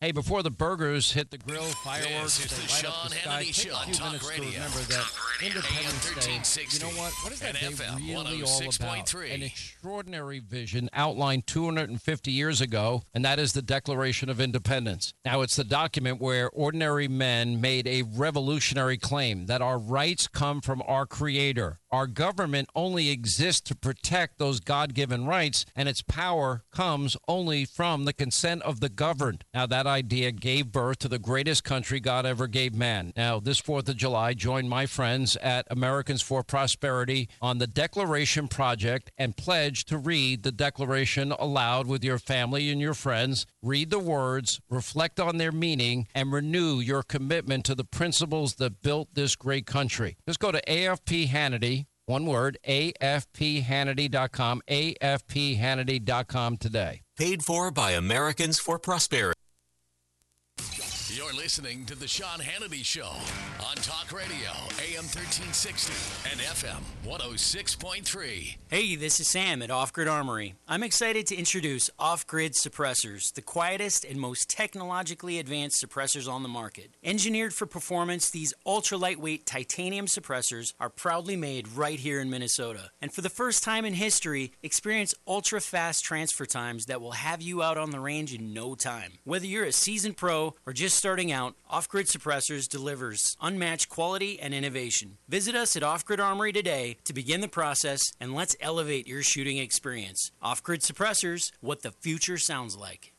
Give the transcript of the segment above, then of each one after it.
Hey, before the burgers hit the grill, fireworks, This is the light up Sean the sky, Hannity take Show a on few Talk minutes Radio. to remember that Independence Day, you know what is that day and FM really all about? 106.3. An extraordinary vision outlined 250 years ago, and that is the Declaration of Independence. Now, it's the document where ordinary men made a revolutionary claim that our rights come from our Creator. Our government only exists to protect those God-given rights, and its power comes only from the consent of the governed. Now, that idea gave birth to the greatest country God ever gave man. Now, this 4th of July, join my friends at Americans for Prosperity on the Declaration Project and pledge to read the Declaration aloud with your family and your friends. Read the words, reflect on their meaning, and renew your commitment to the principles that built this great country. Just go to AFP Hannity. One word, AFPHannity.com, AFPHannity.com today. Paid for by Americans for Prosperity. You're listening to the Sean Hannity Show on Talk Radio, AM 1360 and FM 106.3. Hey, this is Sam at Off Grid Armory. I'm excited to introduce Off Grid Suppressors, the quietest and most technologically advanced suppressors on the market. Engineered for performance, these ultra-lightweight titanium suppressors are proudly made right here in Minnesota. And for the first time in history, experience ultra-fast transfer times that will have you out on the range in no time. Whether you're a seasoned pro or just starting out, Off-Grid Suppressors delivers unmatched quality and innovation. Visit us at Off-Grid Armory today to begin the process, and let's elevate your shooting experience. Off-Grid Suppressors, what the future sounds like.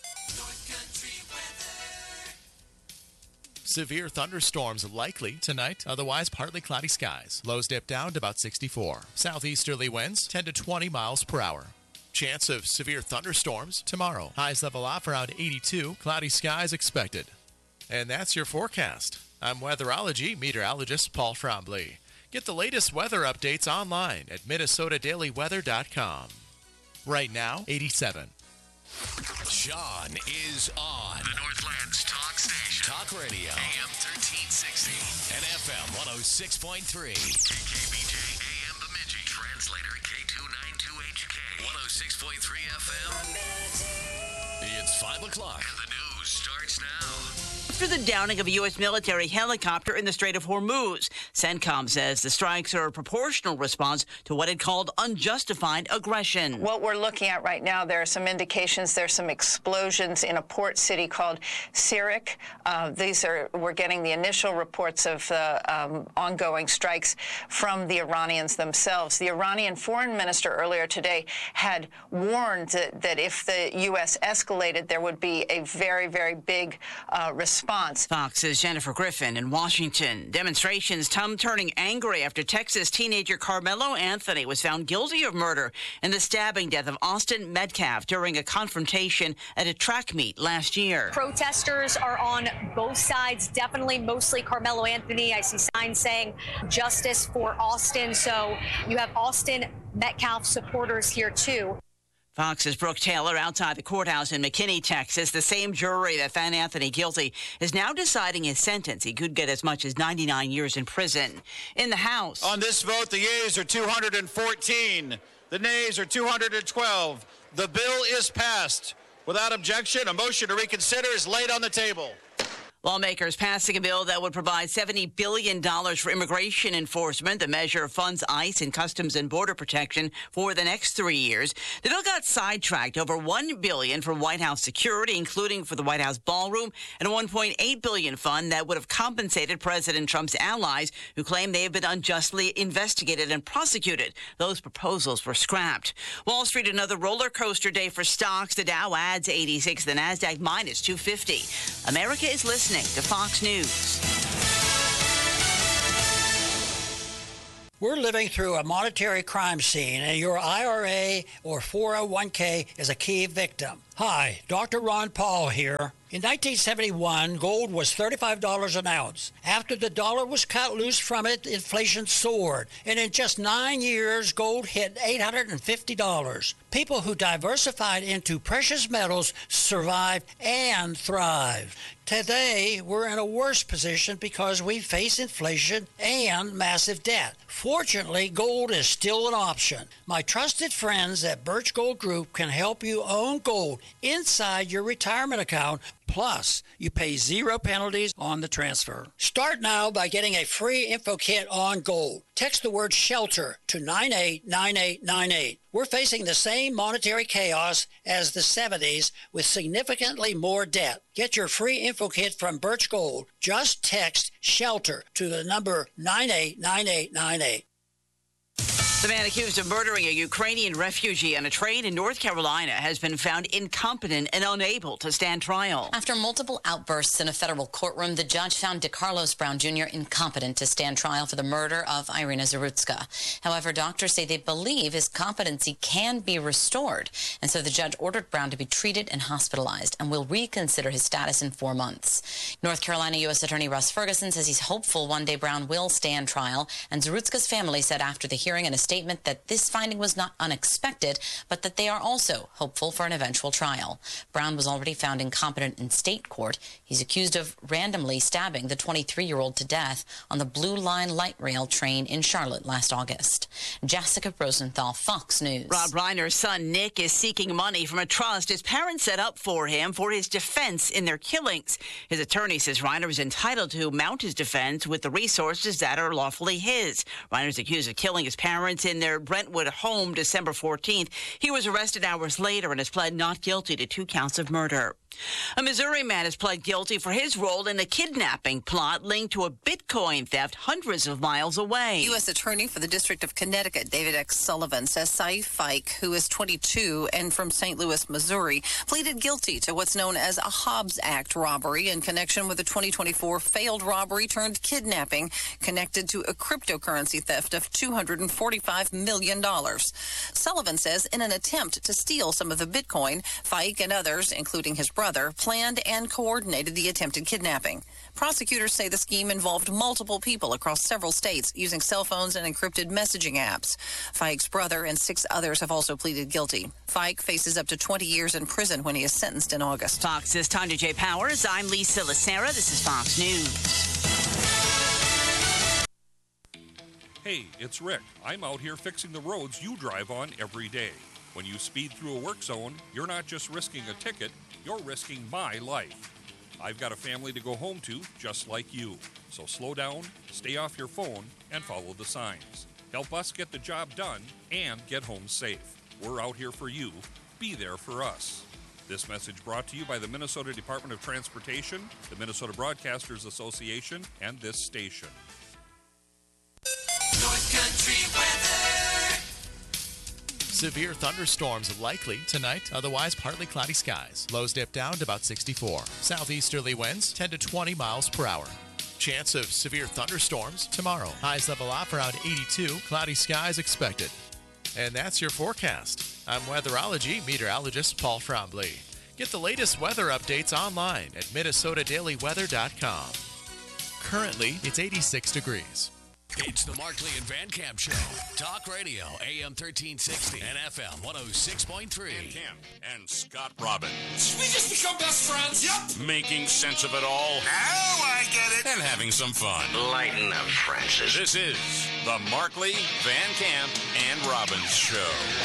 Severe thunderstorms likely tonight, otherwise partly cloudy skies. Lows dip down to about 64. Southeasterly winds 10 to 20 miles per hour. Chance of severe thunderstorms tomorrow. Highs level off around 82. Cloudy skies expected. And that's your forecast. I'm weatherology meteorologist Paul Frombley. Get the latest weather updates online at minnesotadailyweather.com. Right now, 87. Sean is on the Northland's talk station. Talk Radio, AM 1360 and FM 106.3. KKBJ, AM Bemidji. Translator, K292HK. 106.3 FM. It's 5 o'clock and the news starts now. After the downing of a U.S. military helicopter in the Strait of Hormuz, CENTCOM says the strikes are a proportional response to what it called unjustified aggression. What we're looking at right now, there are some indications there's some explosions in a port city called Sirik. We're getting the initial reports of ongoing strikes from the Iranians themselves. The Iranian foreign minister earlier today had warned that if the U.S. escalated, there would be a very, very big response. Fox's Jennifer Griffin in Washington. Demonstrations turning angry after Texas teenager Carmelo Anthony was found guilty of murder in the stabbing death of Austin Metcalf during a confrontation at a track meet last year. Protesters are on both sides, definitely mostly Carmelo Anthony. I see signs saying justice for Austin. So you have Austin Metcalf supporters here, too. Fox's Brooke Taylor outside the courthouse in McKinney, Texas. The same jury that found Anthony guilty is now deciding his sentence. He could get as much as 99 years in prison. In the House. On this vote, the yeas are 214. The nays are 212. The bill is passed. Without objection, a motion to reconsider is laid on the table. Lawmakers passing a bill that would provide $70 billion for immigration enforcement. The measure funds ICE and Customs and Border Protection for the next 3 years. The bill got sidetracked. Over $1 billion for White House security, including for the White House ballroom, and a $1.8 billion fund that would have compensated President Trump's allies who claim they have been unjustly investigated and prosecuted. Those proposals were scrapped. Wall Street, another roller coaster day for stocks. The Dow adds 86, the Nasdaq minus 250. America is listening to Fox News. We're living through a monetary crime scene, and your IRA or 401k is a key victim. Hi, Dr. Ron Paul here. In 1971, gold was $35 an ounce. After the dollar was cut loose from it, inflation soared. And in just 9 years, gold hit $850. People who diversified into precious metals survived and thrived. Today, we're in a worse position because we face inflation and massive debt. Fortunately, gold is still an option. My trusted friends at Birch Gold Group can help you own gold inside your retirement account. Plus, you pay 0 penalties on the transfer. Start now by getting a free info kit on gold. Text the word SHELTER to 989898. We're facing the same monetary chaos as the 70s with significantly more debt. Get your free info kit from Birch Gold. Just text SHELTER to the number 989898. The man accused of murdering a Ukrainian refugee on a train in North Carolina has been found incompetent and unable to stand trial. After multiple outbursts in a federal courtroom, the judge found DeCarlos Brown Jr. incompetent to stand trial for the murder of Irina Zarutska. However, doctors say they believe his competency can be restored, and so the judge ordered Brown to be treated and hospitalized and will reconsider his status in 4 months. North Carolina U.S. Attorney Russ Ferguson says he's hopeful one day Brown will stand trial, and Zarutska's family said after the hearing in a statement that this finding was not unexpected, but that they are also hopeful for an eventual trial. Brown was already found incompetent in state court. He's accused of randomly stabbing the 23-year-old to death on the Blue Line light rail train in Charlotte last August. Jessica Rosenthal, Fox News. Rob Reiner's son, Nick, is seeking money from a trust his parents set up for him for his defense in their killings. His attorney says Reiner is entitled to mount his defense with the resources that are lawfully his. Reiner's accused of killing his parents in their Brentwood home December 14th. He was arrested hours later and has pled not guilty to 2 counts of murder. A Missouri man has pled guilty for his role in a kidnapping plot linked to a Bitcoin theft hundreds of miles away. U.S. Attorney for the District of Connecticut, David X. Sullivan, says Saif Fike, who is 22 and from St. Louis, Missouri, pleaded guilty to what's known as a Hobbs Act robbery in connection with a 2024 failed robbery turned kidnapping connected to a cryptocurrency theft of $245 million. Sullivan says in an attempt to steal some of the Bitcoin, Fike and others, including his brother, planned and coordinated the attempted kidnapping. Prosecutors say the scheme involved multiple people across several states using cell phones and encrypted messaging apps. Fike's brother and 6 others have also pleaded guilty. Fike faces up to 20 years in prison when he is sentenced in August. Fox's Tanya J. Powers. I'm Lisa Lacera. This is Fox News. Hey, it's Rick. I'm out here fixing the roads you drive on every day. When you speed through a work zone, you're not just risking a ticket, you're risking my life. I've got a family to go home to, just like you. So slow down, stay off your phone, and follow the signs. Help us get the job done and get home safe. We're out here for you. Be there for us. This message brought to you by the Minnesota Department of Transportation, the Minnesota Broadcasters Association, and this station. North Country weather. Severe thunderstorms likely tonight, otherwise partly cloudy skies. Lows dip down to about 64. Southeasterly winds 10 to 20 miles per hour. Chance of severe thunderstorms tomorrow. Highs level off around 82. Cloudy skies expected. And that's your forecast. I'm weatherology meteorologist Paul Trombley. Get the latest weather updates online at MinnesotaDailyWeather.com. Currently, it's 86 degrees. It's the Markley and Van Camp Show. Talk Radio, AM 1360 and FM 106.3. Van Camp and Scott Robbins. We just become best friends. Yep. Making sense of it all. Now I get it. And having some fun. Lighten up, Francis. This is the Markley, Van Camp, and Robbins Show.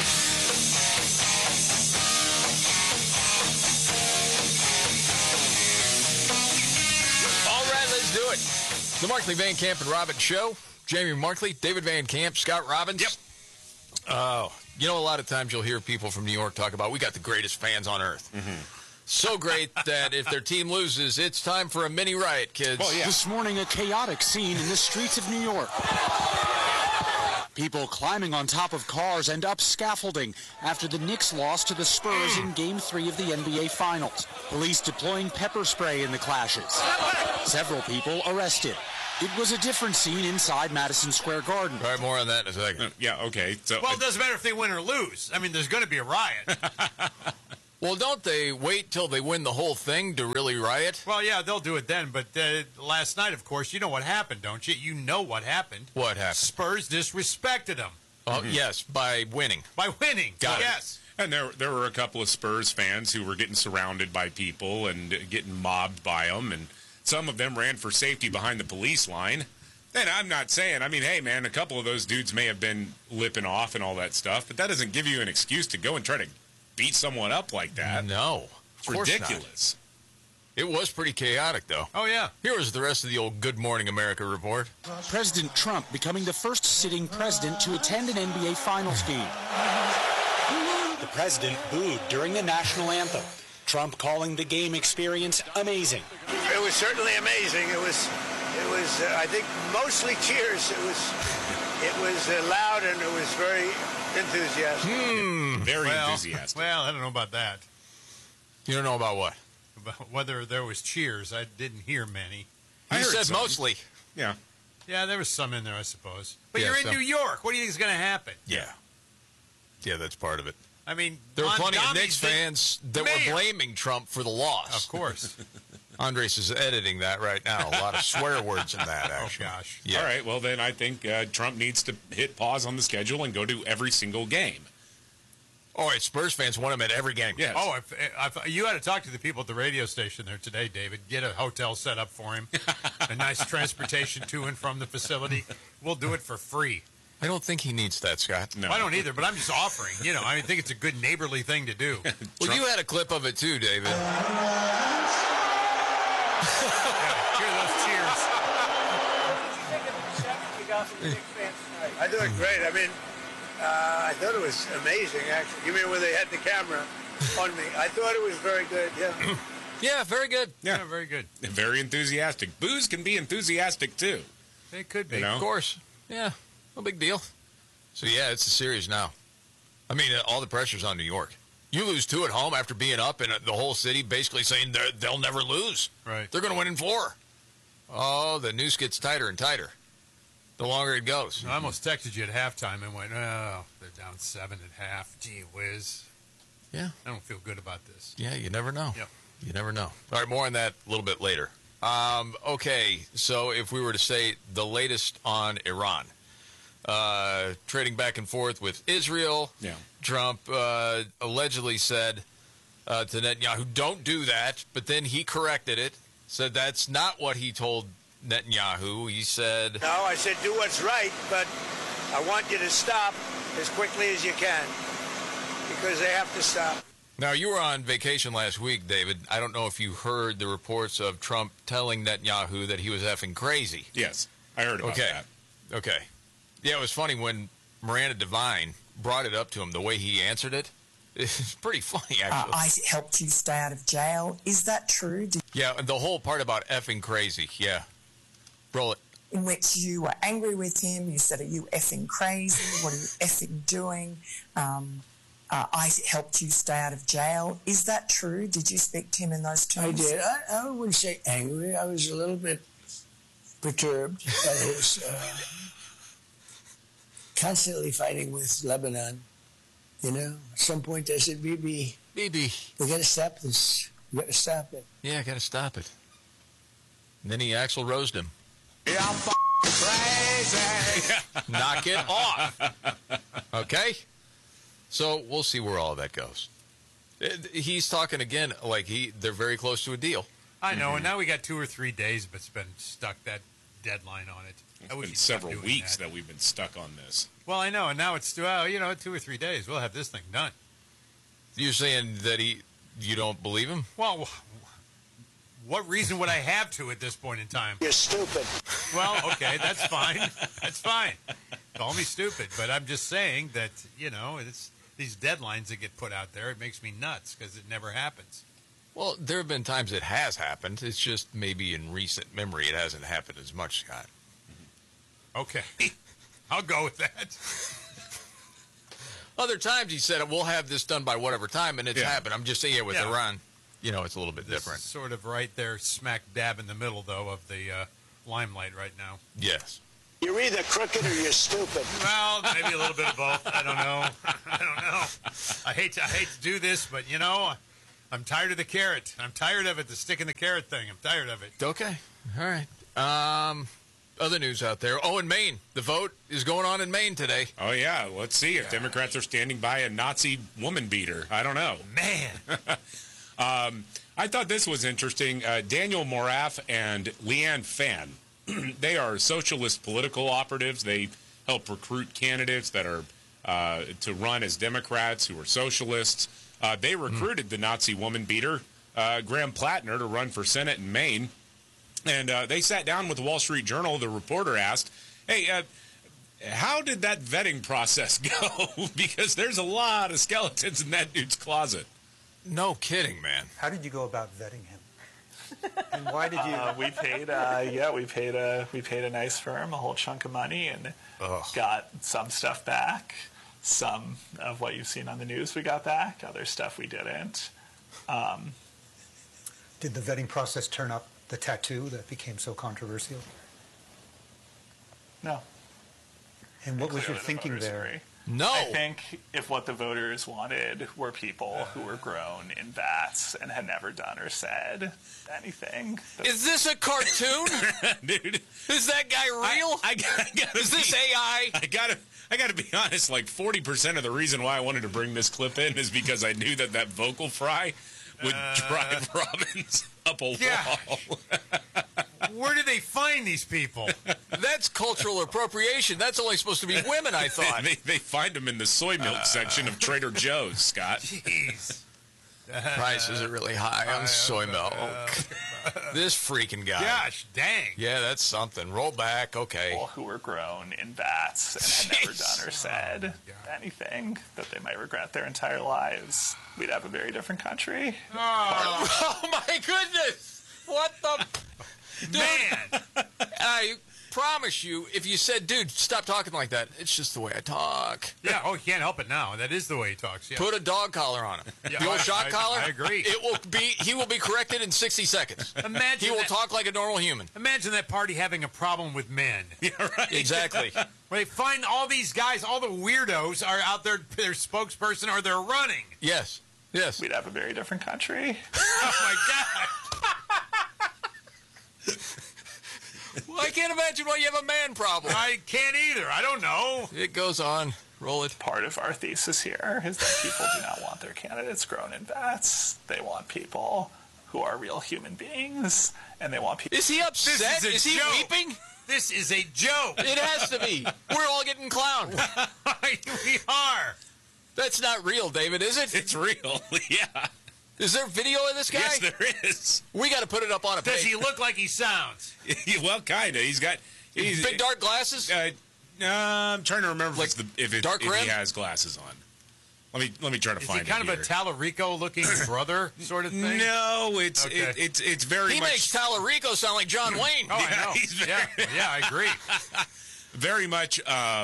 All right, let's do it. The Markley, Van Camp, and Robbins Show. Jamie Markley, David Van Camp, Scott Robbins. Yep. Oh, you know, a lot of times you'll hear people from New York talk about, we got the greatest fans on earth. Mm-hmm. So great that if their team loses, it's time for a mini riot, kids. Well, yeah. This morning, a chaotic scene in the streets of New York. People climbing on top of cars and up scaffolding after the Knicks lost to the Spurs in Game 3 of the NBA Finals. Police deploying pepper spray in the clashes. Several people arrested. It was a different scene inside Madison Square Garden. All right, more on that in a second. Yeah, okay. So, well, it doesn't matter if they win or lose. I mean, there's going to be a riot. Well, don't they wait till they win the whole thing to really riot? Well, yeah, they'll do it then. But last night, of course, you know what happened, don't you? You know what happened. What happened? Spurs disrespected them. Oh, yes, by winning. By winning. Got it. Yes. And there were a couple of Spurs fans who were getting surrounded by people and getting mobbed by them, and some of them ran for safety behind the police line. And I'm not saying, I mean, hey, man, a couple of those dudes may have been lipping off and all that stuff, but that doesn't give you an excuse to go and try to beat someone up like that. No. It's ridiculous. It was pretty chaotic, though. Oh, yeah. Here was the rest of the old Good Morning America report. President Trump becoming the first sitting president to attend an NBA Finals game. The president booed during the national anthem. Trump calling the game experience amazing. It was certainly amazing. It was I think, mostly cheers. It was loud and it was very enthusiastic. Very enthusiastic. Well, I don't know about that. You don't know about what? About whether there was cheers. I didn't hear many. You said mostly. Yeah. Yeah, there was some in there, I suppose. But Yeah, you're in some. New York. What do you think is going to happen? Yeah. Yeah, that's part of it. I mean, There were plenty of Mondami's Knicks fans that were blaming Trump for the loss. Of course. Andres is editing that right now. A lot of swear words in that, actually. Oh, gosh. Yeah. All right, well, then I think Trump needs to hit pause on the schedule and go to every single game. All right, Spurs fans want him at every game. Yes. Oh, if you had to talk to the people at the radio station there today, David. Get a hotel set up for him. A nice transportation to and from the facility. We'll do it for free. I don't think he needs that, Scott. No. I don't either, but I'm just offering. I think it's a good neighborly thing to do. Well, you had a clip of it too, David. Hear those cheers. I thought it was great. I mean, I thought it was amazing, actually. You mean when they had the camera on me? I thought it was very good, yeah. Yeah, very good. Yeah, very good. Very enthusiastic. Booze can be enthusiastic, too. It could be. You know? Of course. Yeah, no big deal. So, yeah, it's a series now. I mean, all the pressure's on New York. You lose 2 at home after being up and the whole city basically saying they'll never lose. Right. They're going to win in 4. Oh, the noose gets tighter and tighter the longer it goes. I almost texted you at halftime and went, oh, they're down 7 at half. Gee whiz. Yeah. I don't feel good about this. Yeah, you never know. Yep. You never know. All right, more on that a little bit later. Okay, so if we were to say the latest on Iran, trading back and forth with Israel, Trump allegedly said to Netanyahu, don't do that, but then he corrected it, said that's not what he told Netanyahu. He said... No, I said do what's right, but I want you to stop as quickly as you can because they have to stop. Now, you were on vacation last week, David. I don't know if you heard the reports of Trump telling Netanyahu that he was effing crazy. Yes, I heard about that. Okay. Yeah, it was funny when Miranda Devine brought it up to him, the way he answered it. It's pretty funny, actually. I helped you stay out of jail. Is that true? Yeah, and the whole part about effing crazy. Yeah. Roll it. In which you were angry with him. You said, are you effing crazy? What are you effing doing? I helped you stay out of jail. Is that true? Did you speak to him in those terms? I did. I wouldn't say angry. I was a little bit perturbed by his constantly fighting with Lebanon. At some point I said, Bibi, we got to stop this. We got to stop it. Yeah, got to stop it. And then he Axl Rosed him. Yeah, I'm crazy. Knock it off. Okay? So we'll see where all that goes. He's talking again like they're very close to a deal. I know, and now we got 2 or 3 days, but it's been stuck, that deadline on it. It's been several weeks that we've been stuck on this. Well, I know, and now it's 2 or 3 days. We'll have this thing done. You're saying that you don't believe him? Well, what reason would I have to at this point in time? You're stupid. Well, okay, that's fine. That's fine. Call me stupid, but I'm just saying that, it's these deadlines that get put out there. It makes me nuts because it never happens. Well, there have been times it has happened. It's just maybe in recent memory it hasn't happened as much, Scott. Okay. I'll go with that. Other times he said, we'll have this done by whatever time, and it's happened. I'm just saying with Yeah. Iran, it's a little bit different. Sort of right there, smack dab in the middle, though, of the limelight right now. Yes. You're either crooked or you're stupid. Well, maybe a little bit of both. I don't know. I hate to do this, but, I'm tired of the carrot. I'm tired of it, the stick in the carrot thing. I'm tired of it. Okay. All right. Other news out there. Oh, in Maine. The vote is going on in Maine today. Oh, yeah. Let's see if Democrats are standing by a Nazi woman beater. I don't know. Man. I thought this was interesting. Daniel Morath and Leanne Fan, they are socialist political operatives. They help recruit candidates that are to run as Democrats who are socialists. They recruited the Nazi woman beater, Graham Plattner, to run for Senate in Maine. And they sat down with the Wall Street Journal. The reporter asked, hey, how did that vetting process go? Because there's a lot of skeletons in that dude's closet. No kidding, man. How did you go about vetting him? And why did you? We paid a nice firm a whole chunk of money and got some stuff back. Some of what you've seen on the news we got back. Other stuff we didn't. Did the vetting process turn up the tattoo that became so controversial? No. And what was your thinking there? No. I think if what the voters wanted were people who were grown in vats and had never done or said anything. Is this a cartoon? Dude. Is that guy real? Is this AI? I gotta be honest, like 40% of the reason why I wanted to bring this clip in is because I knew that vocal fry would drive Robbins up a wall. Where do they find these people? That's cultural appropriation. That's only supposed to be women, I thought. They find them in the soy milk section of Trader Joe's, Scott. Jeez. Prices are really high on soy milk. This freaking guy. Gosh, dang. Yeah, that's something. Roll back, okay. People who were grown in vats and had never done or said anything that they might regret their entire lives, we'd have a very different country. Oh my goodness! What the... Dude, man! I promise you, if you said, dude, stop talking like that, it's just the way I talk. Yeah, you can't help it now. That is the way he talks. Yeah. Put a dog collar on him. Yeah, the old shock collar? I agree. He will be corrected in 60 seconds. He will talk like a normal human. Imagine that party having a problem with men. Yeah, right. Exactly. Where they find all these guys, all the weirdos are out there, their spokesperson, or they're running. Yes. Yes. We'd have a very different country. Oh, my God. Well, I can't imagine why you have a man problem. I can't either. I don't know. It goes on. Roll it. Part of our thesis here is that people do not want their candidates grown in vats. They want people who are real human beings, and they want people... Is he upset? Is he weeping? This is a joke. It has to be. We're all getting clowned. We are. That's not real, David, is it? It's real, yeah. Is there video of this guy? Yes, there is. We got to put it up on a page. Does he look like he sounds? Well, kind of. He's got... big dark glasses? I'm trying to remember if he has glasses on. Let me try to find it. Is he kind of a Tallarico-looking brother sort of thing? No, it's very He much... makes Tallarico sound like John Wayne. Oh, I know. He's Yeah, I agree. Very much...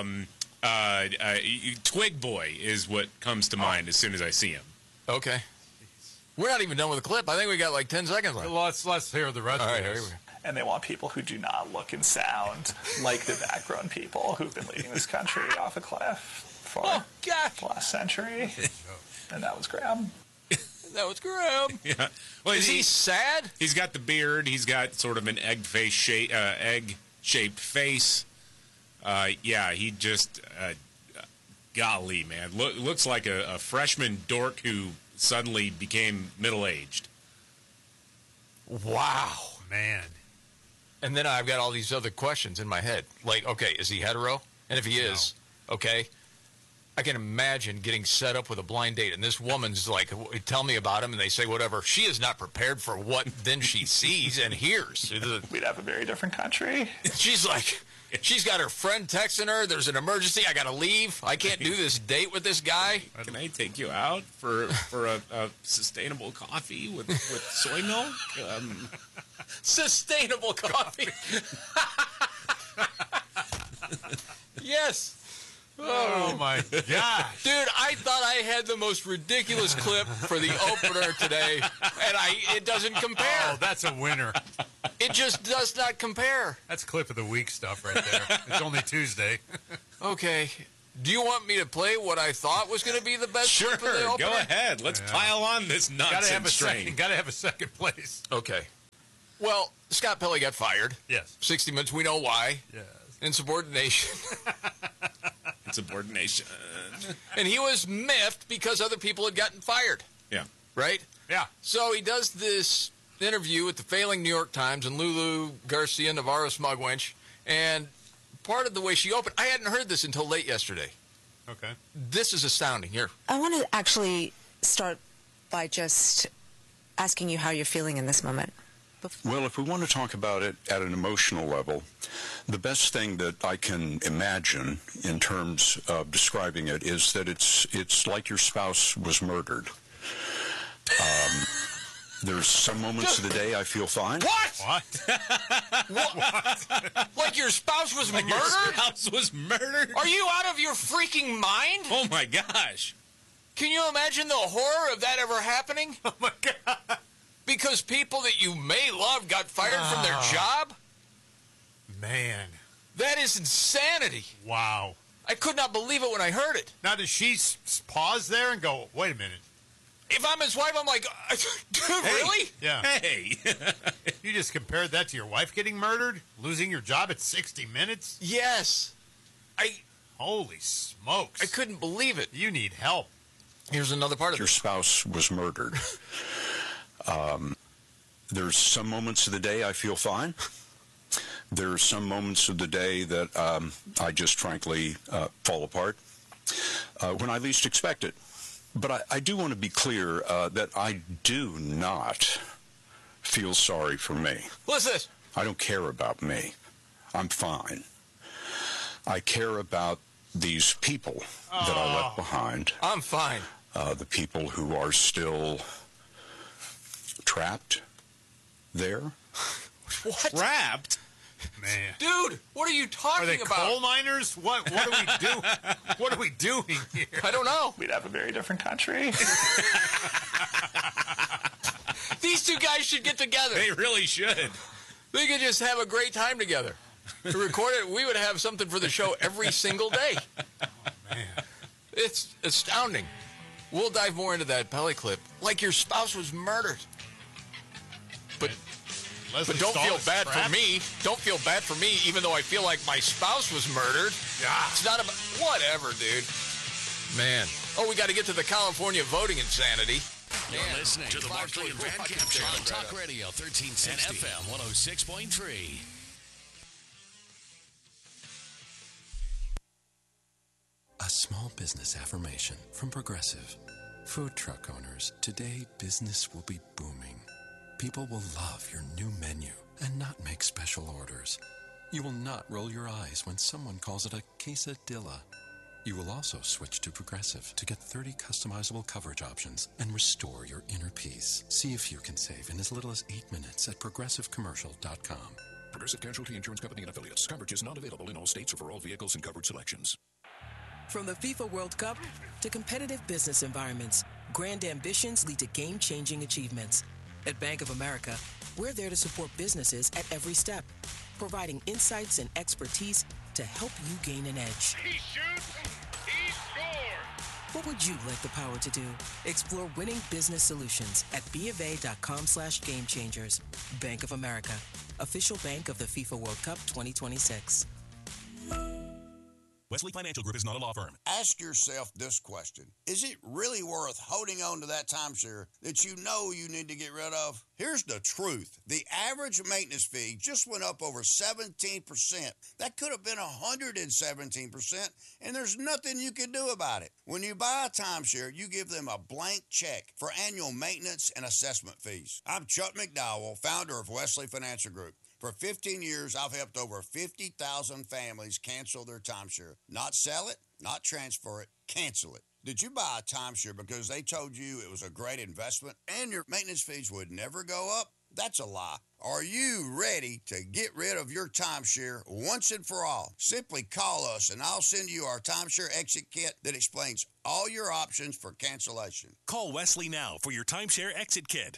Twig Boy is what comes to mind as soon as I see him. Okay. We're not even done with the clip. I think we got like 10 seconds left. Let's hear the rest of it. Here we go. And they want people who do not look and sound like the background people who've been leading this country off a cliff for the last century. And that was Graham. That was Graham. Yeah. Well, is he sad? He's got the beard. He's got sort of an egg-shaped face. Yeah, he just... golly, man. Looks like a freshman dork who suddenly became middle-aged. Wow. Man. And then I've got all these other questions in my head. Like, okay, is he hetero? And if he is, okay, I can imagine getting set up with a blind date, and this woman's like, tell me about him, and they say whatever. She is not prepared for what then she sees and hears. We'd have a very different country. She's like... She's got her friend texting her, there's an emergency, I gotta leave. I can't do this date with this guy. Can I take you out for a sustainable coffee with soy milk? Sustainable coffee. Yes. Oh, my gosh. Dude, I thought I had the most ridiculous clip for the opener today, and it doesn't compare. Oh, that's a winner. It just does not compare. That's clip of the week stuff right there. It's only Tuesday. Okay. Do you want me to play what I thought was going to be the best clip of the opener? Go ahead. Let's pile on this nonsense train. Got to have a second place. Okay. Well, Scott Pelley got fired. Yes. 60 Minutes, we know why. Yes. Insubordination. Insubordination. And he was miffed because other people had gotten fired. Yeah. Right? Yeah. So he does this interview with the failing New York Times and Lulu Garcia Navarro Smugwinch, and part of the way she opened, I hadn't heard this until late yesterday. Okay. This is astounding. Here. I want to actually start by just asking you how you're feeling in this moment. Well, if we want to talk about it at an emotional level, the best thing that I can imagine in terms of describing it is that it's like your spouse was murdered. There's some moments of the day I feel fine. What? What? Like your spouse was murdered? Your spouse was murdered? Are you out of your freaking mind? Oh, my gosh. Can you imagine the horror of that ever happening? Oh, my God. Because people that you may love got fired from their job? Man. That is insanity. Wow. I could not believe it when I heard it. Now, does she pause there and go, wait a minute? If I'm his wife, I'm like, dude, really? Yeah. Hey. You just compared that to your wife getting murdered? Losing your job at 60 Minutes? Yes. Holy smokes. I couldn't believe it. You need help. Here's another part of your spouse was murdered. There's some moments of the day I feel fine. There's some moments of the day that I just frankly fall apart when I least expect it. But I do want to be clear that I do not feel sorry for me. What's this? I don't care about me. I'm fine. I care about these people that I left behind. I'm fine. The people who are still trapped there. What? Trapped? Man. Dude, what are you talking about? Are they coal miners? What do we do? What are we doing here? I don't know. We'd have a very different country. These two guys should get together. They really should. They could just have a great time together. To record it, we would have something for the show every single day. Man. It's astounding. We'll dive more into that Pele clip. Like your spouse was murdered. But don't feel bad for me. Don't feel bad for me, even though I feel like my spouse was murdered. Yeah. It's not about... Whatever, dude. Man. Oh, we got to get to the California voting insanity. You're listening to the Markley and Van Camp Show on Talk Radio 1360 and FM 106.3. A small business affirmation from Progressive. Food truck owners, today business will be booming. People will love your new menu and not make special orders. You will not roll your eyes when someone calls it a quesadilla. You will also switch to Progressive to get 30 customizable coverage options and restore your inner peace. See if you can save in as little as 8 minutes at progressivecommercial.com. Progressive Casualty Insurance Company and Affiliates. Coverage is not available in all states or for all vehicles and coverage selections. From the FIFA World Cup to competitive business environments, grand ambitions lead to game-changing achievements. At Bank of America, we're there to support businesses at every step, providing insights and expertise to help you gain an edge. He shoots, he scores! What would you like the power to do? Explore winning business solutions at BofA.com/gamechangers. Bank of America, official bank of the FIFA World Cup 2026. Wesley Financial Group is not a law firm. Ask yourself this question. Is it really worth holding on to that timeshare that you know you need to get rid of? Here's the truth. The average maintenance fee just went up over 17%. That could have been 117%, and there's nothing you can do about it. When you buy a timeshare, you give them a blank check for annual maintenance and assessment fees. I'm Chuck McDowell, founder of Wesley Financial Group. For 15 years, I've helped over 50,000 families cancel their timeshare. Not sell it, not transfer it, cancel it. Did you buy a timeshare because they told you it was a great investment and your maintenance fees would never go up? That's a lie. Are you ready to get rid of your timeshare once and for all? Simply call us and I'll send you our timeshare exit kit that explains all your options for cancellation. Call Wesley now for your timeshare exit kit.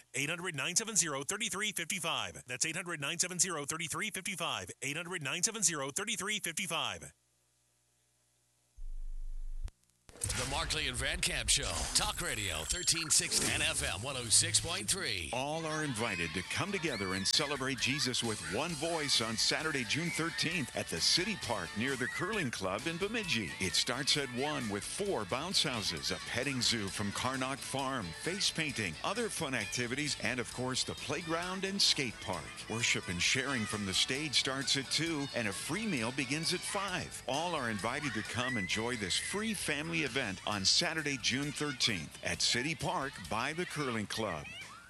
800-970-3355. That's 800-970-3355. 800-970-3355. The Markley and Van Camp Show. Talk Radio 1360 and FM 106.3. All are invited to come together and celebrate Jesus with one voice on Saturday, June 13th at the City Park near the Curling Club in Bemidji. It starts at 1 with 4 bounce houses, a petting zoo from Carnock Farm, face painting, other fun activities, and of course the playground and skate park. Worship and sharing from the stage starts at 2 and a free meal begins at 5. All are invited to come enjoy this free family event on Saturday, June 13th at City Park by the Curling Club.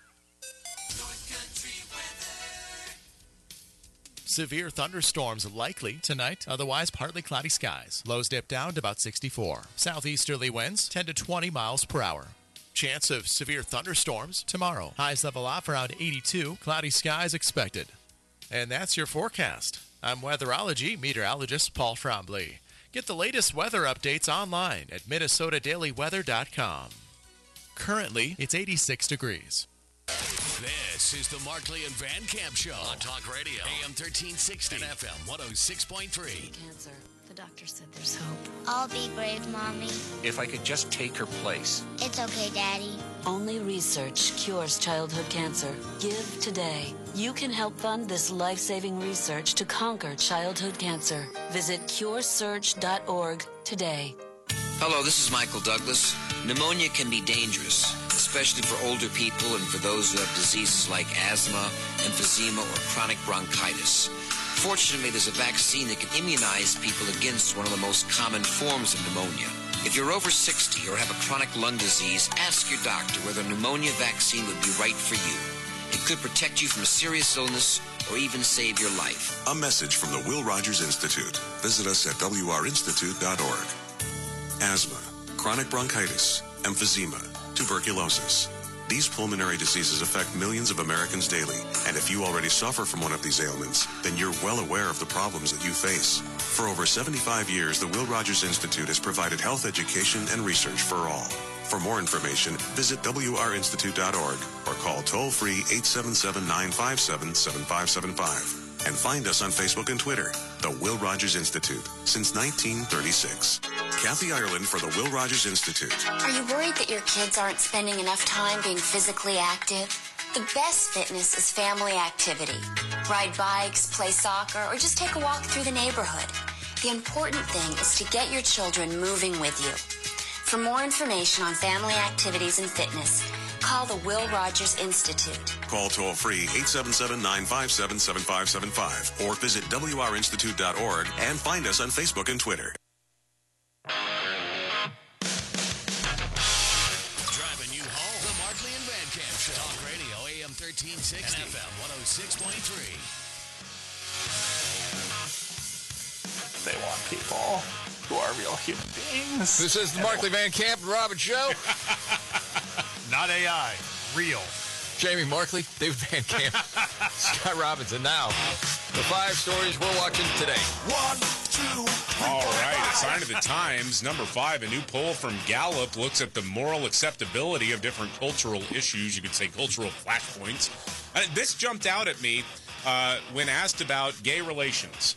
Severe thunderstorms likely tonight, otherwise partly cloudy skies. Lows dip down to about 64. Southeasterly winds 10 to 20 miles per hour. Chance of severe thunderstorms tomorrow. Highs level off around 82. Cloudy skies expected. And that's your forecast. I'm weatherology meteorologist Paul Trombley. Get the latest weather updates online at minnesotadailyweather.com. Currently, it's 86 degrees. This is the Markley and Van Camp Show on Talk Radio, AM 1360 and FM 106.3. Cancer. The doctor said there's hope. I'll be brave, Mommy. If I could just take her place. It's okay, Daddy. Only research cures childhood cancer. Give today. You can help fund this life-saving research to conquer childhood cancer. Visit curesearch.org today. Hello, this is Michael Douglas. Pneumonia can be dangerous, especially for older people and for those who have diseases like asthma, emphysema, or chronic bronchitis. Fortunately, there's a vaccine that can immunize people against one of the most common forms of pneumonia. If you're over 60 or have a chronic lung disease, ask your doctor whether a pneumonia vaccine would be right for you. It could protect you from a serious illness or even save your life. A message from the Will Rogers Institute. Visit us at wrinstitute.org. Asthma, chronic bronchitis, emphysema, tuberculosis. These pulmonary diseases affect millions of Americans daily, and if you already suffer from one of these ailments, then you're well aware of the problems that you face. For over 75 years, the Will Rogers Institute has provided health education and research for all. For more information, visit wrinstitute.org or call toll-free 877-957-7575. And find us on Facebook and Twitter, the Will Rogers Institute, since 1936. Kathy Ireland for the Will Rogers Institute. Are you worried that your kids aren't spending enough time being physically active? The best fitness is family activity. Ride bikes, play soccer, or just take a walk through the neighborhood. The important thing is to get your children moving with you. For more information on family activities and fitness, call the Will Rogers Institute. Call toll-free 877-957-7575 or visit wrinstitute.org and find us on Facebook and Twitter. Driving you home, the Markley and Van Camp Show. Talk Radio, AM 1360 and FM 106.3. They want people who are real human beings. This is the Markley Van Camp and Robin Show. Not AI, real. Jamie Markley, David Van Camp, Scott Robinson. Now, the 5 stories we're watching today. 1, 2, 3. All right, a sign of the times. Number 5, a new poll from Gallup looks at the moral acceptability of different cultural issues. You could say cultural flashpoints. This jumped out at me when asked about gay relations.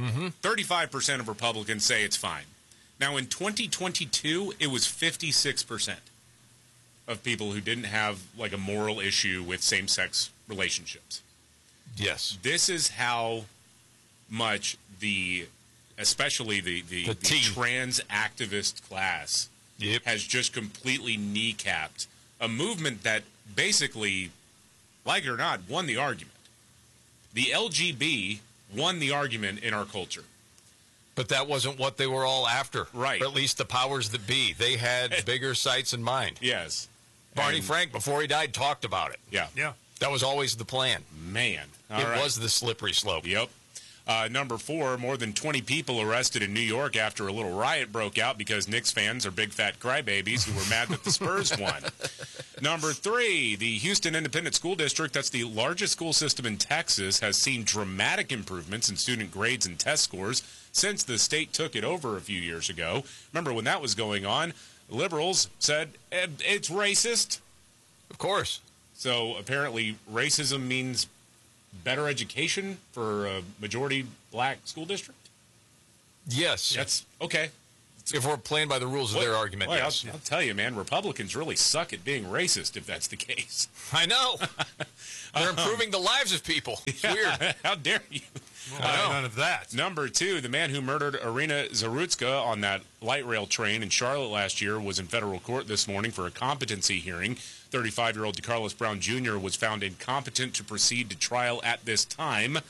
35% of Republicans say it's fine. Now, in 2022, it was 56% of people who didn't have like a moral issue with same-sex relationships. Yes. This is how much especially the trans activist class has just completely kneecapped a movement that basically, like it or not, won the argument. The LGB won the argument in our culture. But that wasn't what they were all after. Right. Or at least the powers that be. They had bigger sights in mind. Yes. Barney Frank, before he died, talked about it. Yeah. Yeah. That was always the plan. Man. It was the slippery slope. Yep. Number 4, more than 20 people arrested in New York after a little riot broke out because Knicks fans are big fat crybabies who were mad that the Spurs won. Number 3, the Houston Independent School District, that's the largest school system in Texas, has seen dramatic improvements in student grades and test scores since the state took it over a few years ago. Remember when that was going on, liberals said it's racist. Of course. So apparently racism means better education for a majority black school district? Yes. That's okay. If we're playing by the rules of their argument, well, yes. I'll tell you, man, Republicans really suck at being racist if that's the case. I know. They're improving the lives of people. It's weird. How dare you? Well, none of that. Number 2, the man who murdered Irina Zarutska on that light rail train in Charlotte last year was in federal court this morning for a competency hearing. 35-year-old DeCarlos Brown Jr. was found incompetent to proceed to trial at this time.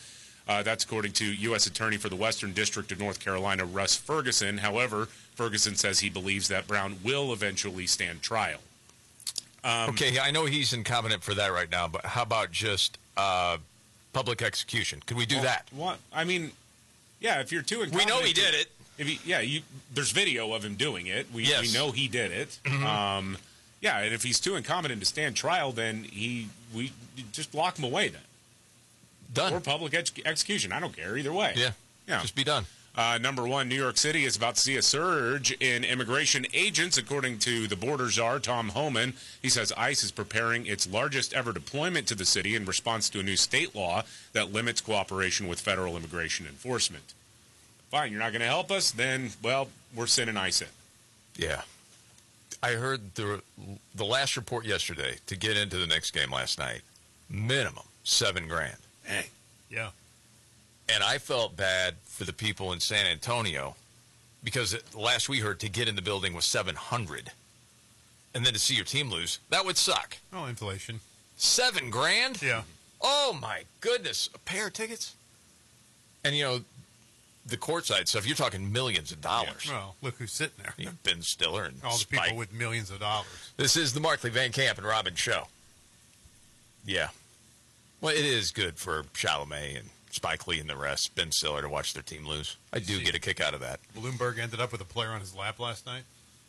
That's according to U.S. Attorney for the Western District of North Carolina, Russ Ferguson. However, Ferguson says he believes that Brown will eventually stand trial. Okay, I know he's incompetent for that right now, but how about just public execution? Could we do that? What? I mean, yeah, if you're too incompetent... We know he did it. There's video of him doing it. We know he did it. Mm-hmm. And if he's too incompetent to stand trial, then we just lock him away then. Done. Or public execution. I don't care. Either way. Yeah. Just be done. Number one, New York City is about to see a surge in immigration agents, according to the border czar, Tom Homan. He says ICE is preparing its largest ever deployment to the city in response to a new state law that limits cooperation with federal immigration enforcement. Fine, you're not going to help us? Then, well, we're sending ICE in. Yeah. I heard the last report yesterday to get into the next game last night. Minimum $7,000. Hey. Yeah. And I felt bad for the people in San Antonio because the last we heard to get in the building was $700. And then to see your team lose, that would suck. Oh, inflation. $7,000? Yeah. Oh, my goodness. A pair of tickets? And, the courtside stuff, you're talking millions of dollars. Yeah. Well, look who's sitting there. Ben Stiller and all the Spike. people with millions of dollars. This is the Markley, Van Camp, and Robin show. Yeah. Well, it is good for Chalamet and Spike Lee and the rest, Ben Stiller, to watch their team lose. I do get a kick out of that. Bloomberg ended up with a player on his lap last night.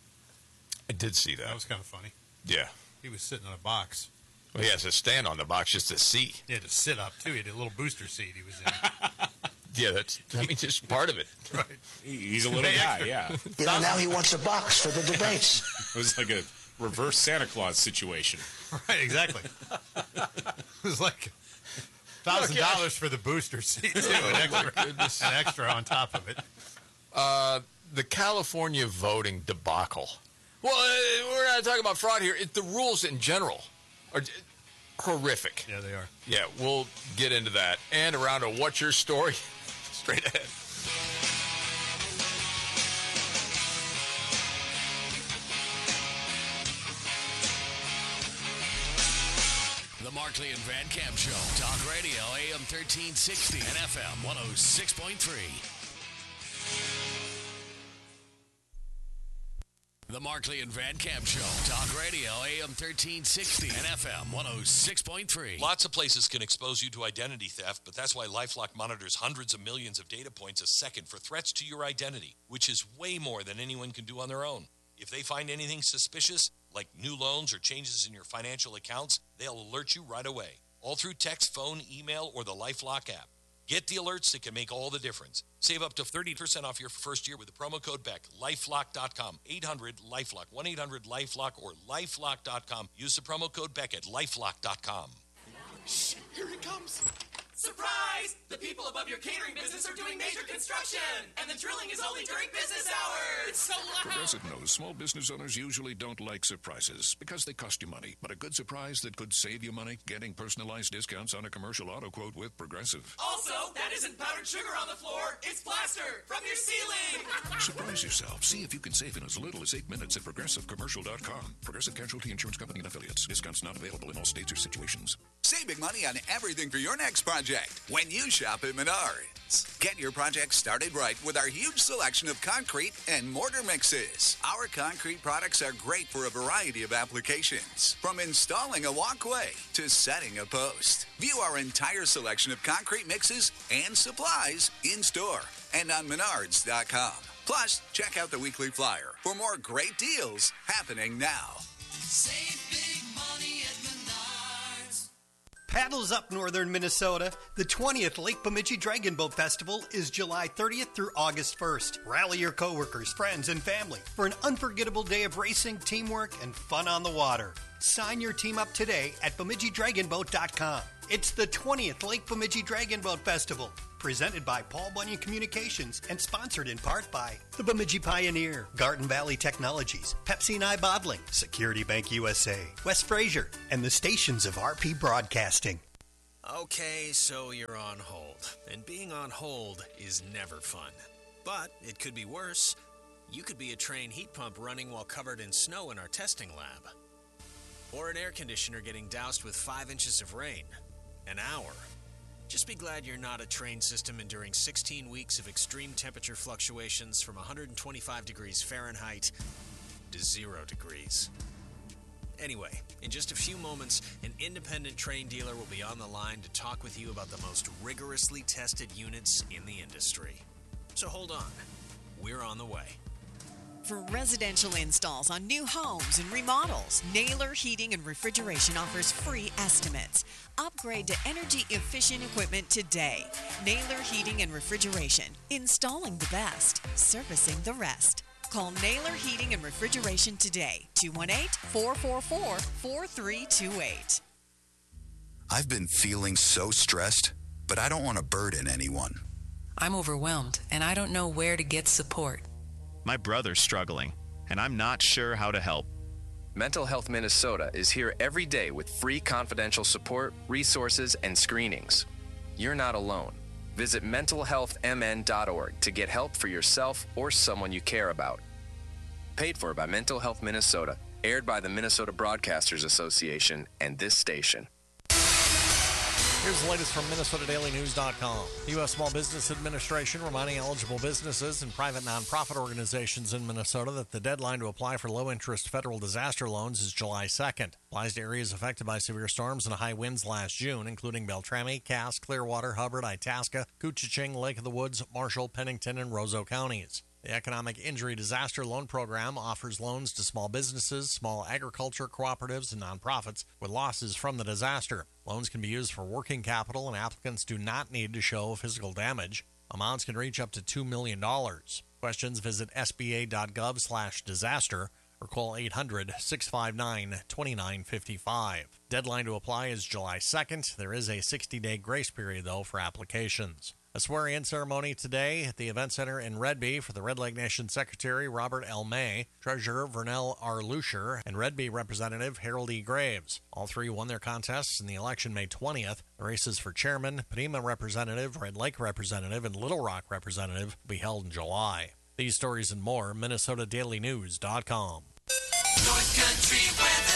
I did see that. That was kind of funny. Yeah. He was sitting on a box. Well, he has to stand on the box just to see. He had to sit up, too. He had a little booster seat he was in. Yeah, that's just part of it. Right. He's a little guy, yeah. Now he wants a box for the debates. It was like a reverse Santa Claus situation. Right, exactly. It was like $1,000 for the booster seat, too. An extra on top of it. The California voting debacle. Well, we're not talking about fraud here. The rules in general are horrific. Yeah, they are. Yeah, we'll get into that. And around a What's Your Story? Straight ahead. The Markley and Van Camp Show. Talk Radio, AM 1360 and FM 106.3. The Markley and Van Camp Show. Talk Radio, AM 1360 and FM 106.3. Lots of places can expose you to identity theft, but that's why LifeLock monitors hundreds of millions of data points a second for threats to your identity, which is way more than anyone can do on their own. If they find anything suspicious, like new loans or changes in your financial accounts, they'll alert you right away, all through text, phone, email, or the LifeLock app. Get the alerts that can make all the difference. Save up to 30% off your first year with the promo code BECK. LifeLock.com. 800-LifeLock. 1-800-LifeLock or LifeLock.com. Use the promo code BECK at LifeLock.com. Shh, here it comes. Surprise! The people above your catering business are doing major construction, and the drilling is only during business hours. It's so loud. Progressive knows small business owners usually don't like surprises because they cost you money. But a good surprise that could save you money, getting personalized discounts on a commercial auto quote with Progressive. Also, that isn't powdered sugar on the floor. It's plaster from your ceiling. Surprise yourself. See if you can save in as little as 8 minutes at ProgressiveCommercial.com. Progressive Casualty Insurance Company and Affiliates. Discounts not available in all states or situations. Save big money on everything for your next project when you shop at Menards. Get your project started right with our huge selection of concrete and mortar mixes. Our concrete products are great for a variety of applications, from installing a walkway to setting a post. View our entire selection of concrete mixes and supplies in store and on Menards.com. Plus, check out the weekly flyer for more great deals happening now. Save big money at Menards. Paddles up northern Minnesota. The 20th Lake Bemidji Dragon Boat Festival is July 30th through August 1st. Rally your coworkers, friends, and family for an unforgettable day of racing, teamwork, and fun on the water. Sign your team up today at BemidjiDragonBoat.com. It's the 20th Lake Bemidji Dragon Boat Festival, presented by Paul Bunyan Communications and sponsored in part by the Bemidji Pioneer, Garden Valley Technologies, Pepsi and I Bottling, Security Bank USA, West Fraser, and the stations of RP Broadcasting. Okay, so you're on hold, and being on hold is never fun. But it could be worse. You could be a train heat pump running while covered in snow in our testing lab. Or an air conditioner getting doused with 5 inches of rain. An hour. Just be glad you're not a train system enduring 16 weeks of extreme temperature fluctuations from 125 degrees Fahrenheit to 0 degrees. Anyway, in just a few moments, an independent train dealer will be on the line to talk with you about the most rigorously tested units in the industry. So hold on. We're on the way. For residential installs on new homes and remodels, Naylor Heating and Refrigeration offers free estimates. Upgrade to energy-efficient equipment today. Naylor Heating and Refrigeration. Installing the best, servicing the rest. Call Naylor Heating and Refrigeration today. 218-444-4328. I've been feeling so stressed, but I don't want to burden anyone. I'm overwhelmed, and I don't know where to get support. My brother's struggling, and I'm not sure how to help. Mental Health Minnesota is here every day with free confidential support, resources, and screenings. You're not alone. Visit mentalhealthmn.org to get help for yourself or someone you care about. Paid for by Mental Health Minnesota, aired by the Minnesota Broadcasters Association and this station. Here's the latest from MinnesotaDailyNews.com. The U.S. Small Business Administration reminding eligible businesses and private nonprofit organizations in Minnesota that the deadline to apply for low-interest federal disaster loans is July 2nd. Applies to areas affected by severe storms and high winds last June, including Beltrami, Cass, Clearwater, Hubbard, Itasca, Couchiching, Lake of the Woods, Marshall, Pennington, and Roseau counties. The Economic Injury Disaster Loan Program offers loans to small businesses, small agriculture cooperatives, and nonprofits with losses from the disaster. Loans can be used for working capital, and applicants do not need to show physical damage. Amounts can reach up to $2 million. Questions, visit sba.gov/disaster or call 800-659-2955. Deadline to apply is July 2nd. There is a 60-day grace period, though, for applications. A swearing-in ceremony today at the Event Center in Redby for the Red Lake Nation Secretary Robert L. May, Treasurer Vernell R. Lucier, and Redby Representative Harold E. Graves. All three won their contests in the election May 20th. The races for Chairman, Pima Representative, Red Lake Representative, and Little Rock Representative will be held in July. These stories and more, MinnesotaDailyNews.com. North Country weather.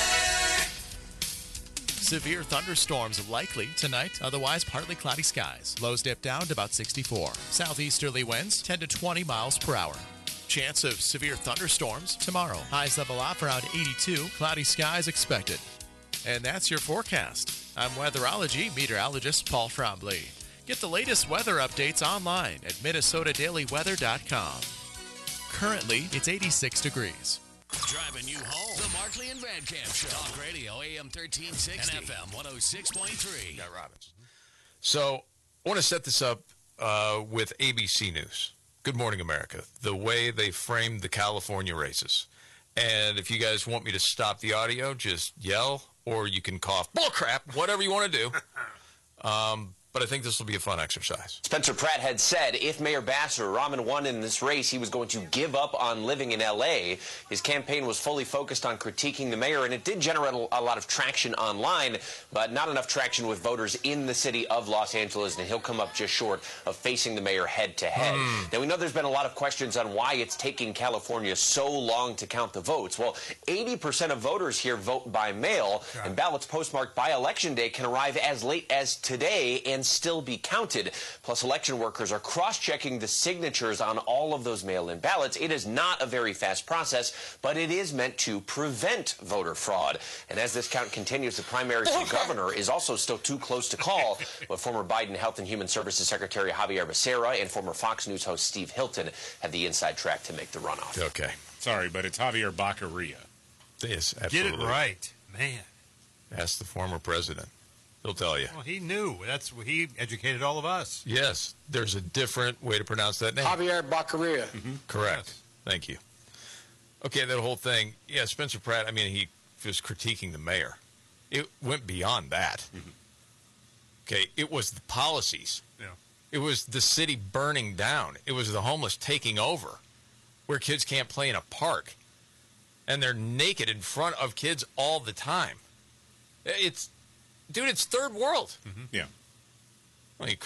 Severe thunderstorms likely tonight, otherwise partly cloudy skies. Lows dip down to about 64. Southeasterly winds 10 to 20 miles per hour. Chance of severe thunderstorms tomorrow. Highs level off around 82. Cloudy skies expected. And that's your forecast. I'm weatherology meteorologist Paul Frombley. Get the latest weather updates online at MinnesotaDailyWeather.com. Currently, it's 86 degrees. Driving you home. The Markley and Van Camp Show. Talk Radio, AM 1360. And FM 106.3. Got Robbins. So, I want to set this up with ABC News. Good Morning America. The way they framed the California races. And if you guys want me to stop the audio, just yell, or you can cough, bullcrap, whatever you want to do. But I think this will be a fun exercise. Spencer Pratt had said if Mayor Basser Rahman won in this race, he was going to give up on living in L.A. His campaign was fully focused on critiquing the mayor, and it did generate a lot of traction online, but not enough traction with voters in the city of Los Angeles, and he'll come up just short of facing the mayor head-to-head. Now, we know there's been a lot of questions on why it's taking California so long to count the votes. Well, 80% of voters here vote by mail, and ballots postmarked by Election Day can arrive as late as today and still be counted. Plus, election workers are cross-checking the signatures on all of those mail-in ballots. It is not a very fast process, but it is meant to prevent voter fraud. And as this count continues, the primary for governor is also still too close to call. But former Biden Health and Human Services Secretary Javier Becerra and former Fox News host Steve Hilton have the inside track to make the runoff. Okay. Sorry, but it's Javier Baccaria. Yes, Get it right, man. Ask the former president. He'll tell you. Well, he knew. He educated all of us. Yes, there's a different way to pronounce that name. Javier Baccaria. Correct. Yes. Thank you. Okay, that whole thing. Yeah, Spencer Pratt, I mean, he was critiquing the mayor. It went beyond that. Okay, it was the policies. Yeah. It was the city burning down. It was the homeless taking over, where kids can't play in a park. And they're naked in front of kids all the time. Dude, it's third world. Yeah. Well,